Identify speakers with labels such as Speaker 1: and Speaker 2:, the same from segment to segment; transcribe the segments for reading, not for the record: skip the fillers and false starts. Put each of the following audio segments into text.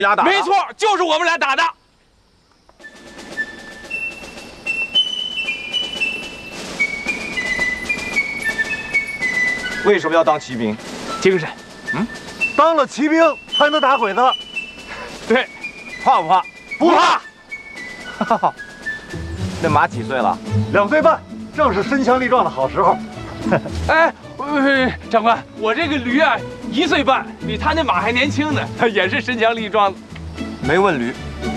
Speaker 1: 俩打的？
Speaker 2: 没错，就是我们俩打的。
Speaker 1: 为什么要当骑兵？
Speaker 2: 精神。
Speaker 3: 当了骑兵才能打鬼子。
Speaker 2: 对，
Speaker 1: 怕不怕？
Speaker 3: 不怕。
Speaker 1: 哈哈，那马几岁了
Speaker 3: ？2岁半，正是身强力壮的好时候。
Speaker 2: 哎，长官，我这个驴啊，1岁半，比他那马还年轻呢，他也是身强力壮的。
Speaker 1: 没问驴。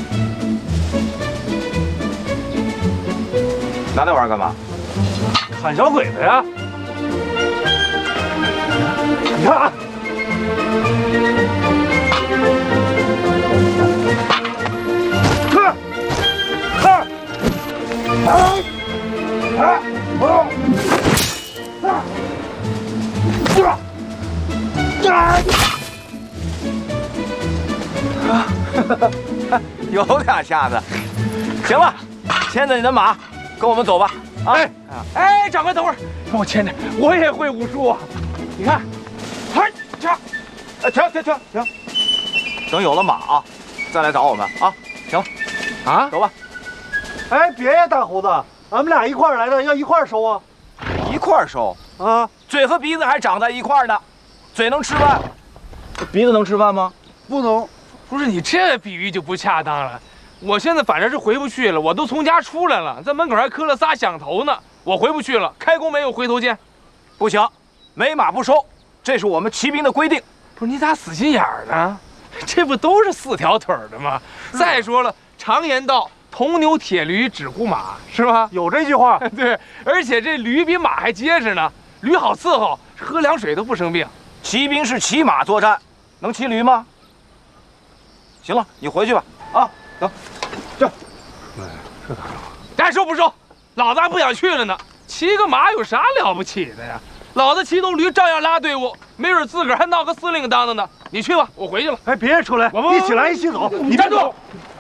Speaker 1: 拿那玩意儿干嘛？
Speaker 3: 喊小鬼子呀！你看啊。
Speaker 1: 有2下子。行了，牵着你的马，跟我们走吧。啊！
Speaker 2: 哎，长官，等会儿，让我牵着，我也会武术啊。你看，
Speaker 1: 停！等有了马啊，再来找我们啊。行了，
Speaker 2: 啊，
Speaker 1: 走吧。
Speaker 3: 哎，别呀，大胡子，俺们俩一块儿来的，要一块儿收啊。
Speaker 1: 一块儿收
Speaker 3: 啊？
Speaker 1: 嘴和鼻子还长在一块儿呢，嘴能吃饭，鼻子能吃饭吗？
Speaker 3: 不能。
Speaker 2: 不是你这比喻就不恰当了。我现在反正是回不去了，我都从家出来了，在门口还磕了仨响头呢。我回不去了，开弓没有回头箭。
Speaker 1: 不行，没马不收，这是我们骑兵的规定。
Speaker 2: 不是你咋死心眼儿呢？这不都是4条腿的吗？再说了，常言道，铜牛铁驴只顾马，是吧？
Speaker 3: 有这句话。
Speaker 2: 对，而且这驴比马还结实呢，驴好伺候，喝凉水都不生病。
Speaker 1: 骑兵是骑马作战，能骑驴吗？行了，你回去吧。啊，走，这。
Speaker 3: 哎，这咋整？
Speaker 2: 该收不收？老子还不想去了呢。骑个马有啥了不起的呀？老子骑头驴照样拉队伍，没准自个儿还闹个司令当的呢。你去吧，我回去了。
Speaker 3: 哎，别人出来，一起来，一起走。
Speaker 2: 你站住！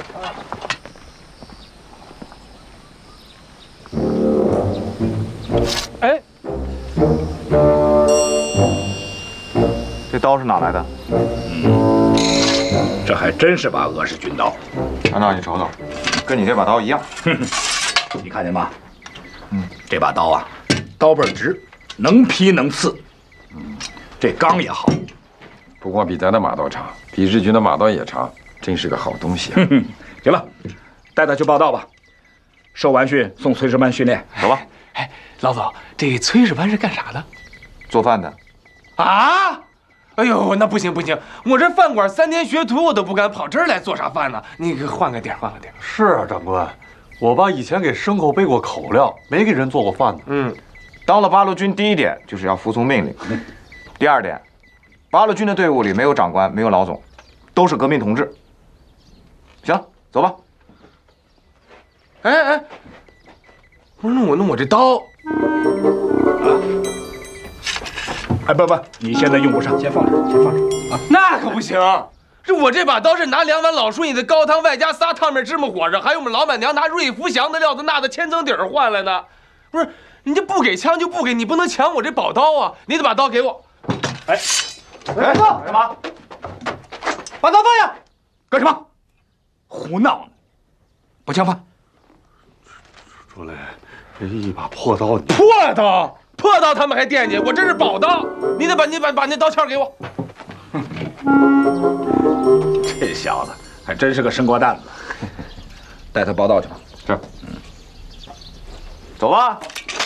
Speaker 2: 哎，
Speaker 1: 这刀是哪来的？
Speaker 4: 这还真是把俄式军刀。
Speaker 1: 团长，你瞅瞅，跟你这把刀一样。
Speaker 4: 你看见吗？这把刀啊，刀背直，能劈能刺。这钢也好，
Speaker 5: 不光比咱的马刀长，比日军的马刀也长，真是个好东西啊！
Speaker 4: 行了，带他去报道吧。受完训送炊事班训练，
Speaker 1: 走吧。
Speaker 2: 哎，老总，这炊事班是干啥的？
Speaker 1: 做饭的。
Speaker 2: 啊？哎呦，那不行，我这饭馆3天学徒，我都不敢跑这儿来做啥饭呢。你给换个地儿。
Speaker 3: 是啊，长官，我爸以前给牲口备过口粮，没给人做过饭呢。
Speaker 1: 当了八路军，第一点就是要服从命令。第2点，八路军的队伍里没有长官，没有老总，都是革命同志。行，走吧。
Speaker 2: 哎，不是，那我这刀，
Speaker 4: 哎不，你现在用不上，先放着啊。
Speaker 2: 那可不行。我这把刀是拿2碗老顺义的高汤，外加仨烫面芝麻火烧，还有我们老板娘拿瑞福祥的料子钠的千层底儿换来的。不是，你这不给枪就不给，你不能抢我这宝刀啊！你得把刀给我。
Speaker 4: 哎，
Speaker 1: 干嘛？
Speaker 4: 把刀放下！干什么？胡闹呢！把枪放。
Speaker 3: 主任，这一把破刀，
Speaker 2: 破刀他们还惦记我，这是宝刀，你得把那刀鞘给我。
Speaker 4: 这小子还真是个生瓜蛋子，带他报道去吧。
Speaker 5: 是。
Speaker 1: 走吧。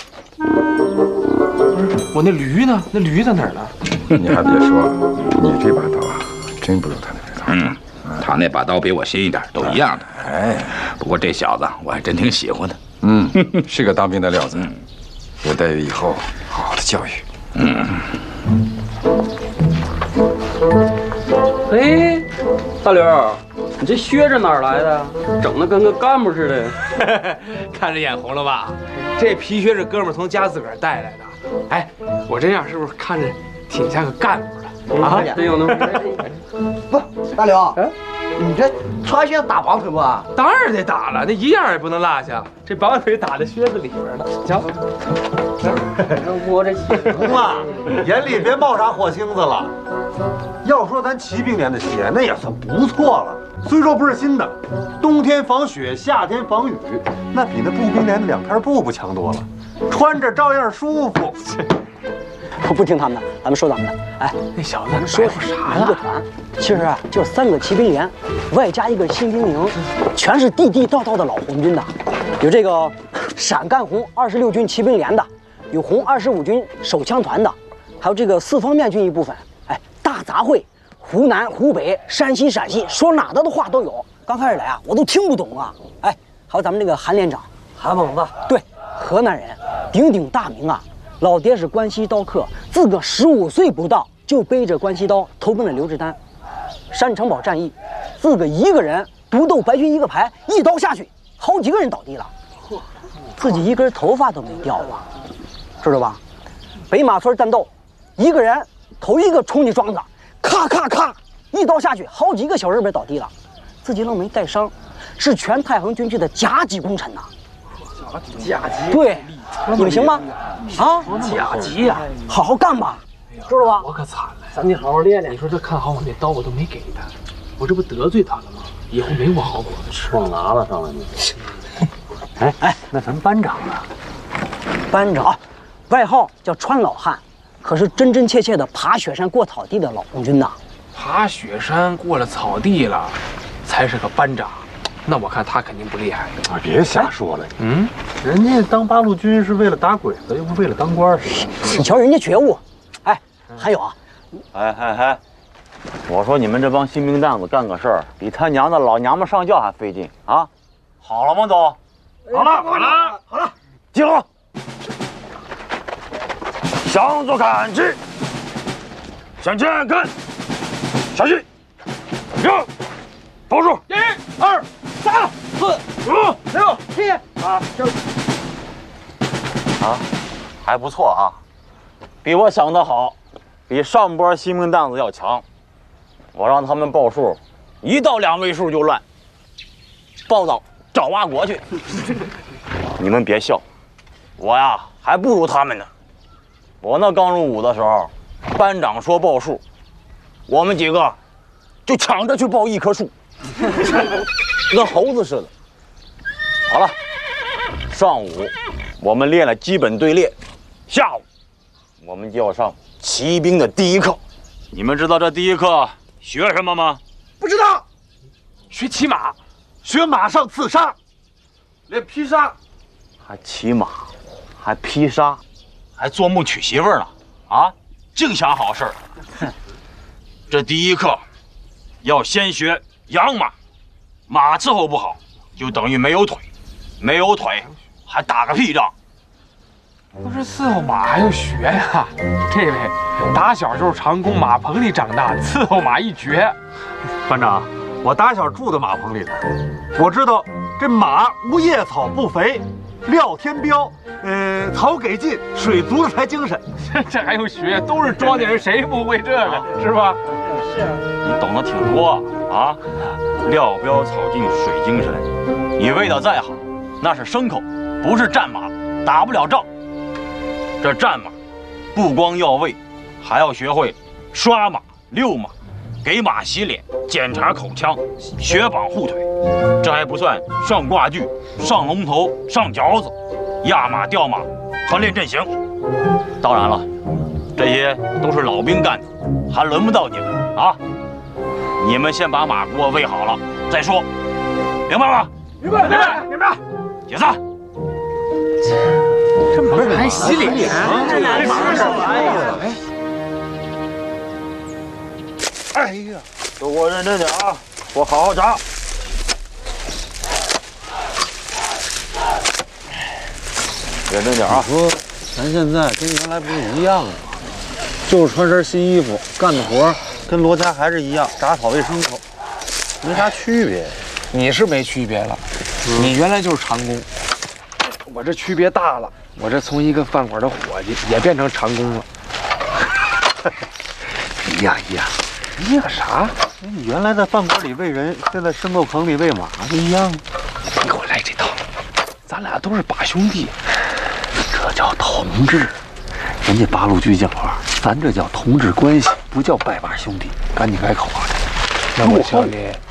Speaker 2: 我那驴呢？那驴在哪儿呢？
Speaker 5: 你还别说，你这把刀啊，真不如他那把刀。
Speaker 4: 他那把刀比我新一点，都一样的。
Speaker 5: 哎，
Speaker 4: 不过这小子我还真挺喜欢的。
Speaker 5: 是个当兵的料子，有待于以后好好的教育。
Speaker 6: 哎，大刘，你这靴子哪儿来的？整的跟个干部似的。
Speaker 2: 看着眼红了吧？这皮靴是哥们儿从家自个儿带来的。哎，我这样是不是看着挺像个干部的啊？
Speaker 6: 真有那么
Speaker 7: 不，大刘， 你这穿靴打绑腿不？
Speaker 2: 当然得打了，那一样也不能落下。这绑腿打在靴子里边呢，瞧。
Speaker 7: 我这
Speaker 3: 红啊，眼里别冒啥火星子了。要说咱骑兵连的鞋，那也算不错了。虽说不是新的，冬天防雪，夏天防雨，那比那步兵连的两片布不强多了，穿着照样舒服。
Speaker 8: 我不听他们的，咱们说咱们的。哎，
Speaker 2: 那小子
Speaker 8: 咱们说是一个团，其实啊，就3个骑兵连，外加一个新兵营，全是地地道道的老红军的。有这个陕赣红26军骑兵连的，有红25军手枪团的，还有这个4方面军一部分。哎，大杂烩，湖南、湖北、山西、陕西，说哪的话都有。刚开始来啊，我都听不懂啊。哎，还有咱们这个韩连长，
Speaker 7: 韩猛子，
Speaker 8: 对，河南人，鼎鼎大名啊。老爹是关西刀客，自个15岁不到就背着关西刀投奔了刘志丹。山城堡战役，自个一个人独斗白军一个排，一刀下去，好几个人倒地了，自己一根头发都没掉啊，知道吧？北马村战斗，一个人头一个冲进庄子，咔咔咔，一刀下去，好几个小日本倒地了，自己愣没带伤，是全太行军区的甲级功臣呐。
Speaker 7: 甲级，
Speaker 8: 对，你们行吗？啊，
Speaker 7: 甲级呀，
Speaker 8: 好好干吧，知道吧？
Speaker 2: 我可惨了，
Speaker 7: 咱得好好练练。
Speaker 2: 你说这看好我那刀我都没给他，我这不得罪他了吗？以后没我好果子吃。
Speaker 7: 忘拿了上来你。
Speaker 3: 哎，那咱班长呢？
Speaker 8: 班长，外号叫川老汉，可是真真切切的爬雪山过草地的老红军呐。
Speaker 2: 爬雪山过了草地了，才是个班长。那我看他肯定不厉害。
Speaker 3: 啊，别瞎说了你。人家当八路军是为了打鬼子，又不是为了当官似的。
Speaker 8: 你瞧人家觉悟。哎，还有啊，
Speaker 9: 我说你们这帮新兵蛋子干个事儿，比他娘的老娘们上轿还费劲啊！好了吗，都？好了，集合，向左看齐，向前看，小心，停，报数，1、2、3、4、5、6、7、8、9。啊，还不错啊，比我想的好，比上波新兵蛋子要强。我让他们报数，1到2位数就乱，报到找挖国去。你们别笑，我呀还不如他们呢。我那刚入伍的时候，班长说报数，我们几个就抢着去报1棵树，跟猴子似的。好了，上午我们练了基本队列，下午我们就要上骑兵的第一课。你们知道这第一课学什么吗？
Speaker 7: 不知道，
Speaker 2: 学骑马，
Speaker 3: 学马上刺杀，
Speaker 2: 练劈杀，
Speaker 9: 还骑马，还劈杀，还做梦娶媳妇儿呢！啊，净想好事儿。这第一课要先学养马，马伺候不好就等于没有腿，没有腿还打个屁仗。
Speaker 2: 不是伺候马还用学呀？这位打小就是长工马棚里长大，伺候马一绝。
Speaker 3: 班长，我打小住在马棚里头，我知道这马无夜草不肥，料天标，草给劲，水足了才精神。
Speaker 2: 这还用学？都是庄稼人，谁不会这个？是吧？
Speaker 9: 是。你懂得挺多啊！料标草劲，水精神。你喂的再好，那是牲口，不是战马，打不了仗。这战马不光要喂，还要学会刷马、遛马，给马洗脸、检查口腔、学绑护腿。这还不算上挂具、上龙头、上嚼子、压马、吊马和练阵型。当然了，这些都是老兵干的，还轮不到你们啊！你们先把马给我喂好了再说，明白吗？
Speaker 7: 明白。
Speaker 9: 解散。
Speaker 2: 这马还洗脸？这马什么玩意儿？
Speaker 9: 哎呀，都给我认真点啊！我好好查。认真点啊！
Speaker 10: 说咱现在跟原来不是一样吗？就是穿身新衣服，干的活跟罗家还是一样，铡草喂牲口，没啥区别。
Speaker 2: 你是没区别了，你原来就是长工，我这区别大了。我这从一个饭馆的伙计也变成长工了。
Speaker 3: 一样，
Speaker 2: 捏个啥？
Speaker 3: 你原来在饭馆里喂人，现在牲口棚里喂马不一样。
Speaker 2: 你给我来这套，咱俩都是把兄弟，这叫同志。人家八路军讲话，咱这叫同志关系，不叫拜把兄弟。赶紧改口啊！
Speaker 9: 那我教你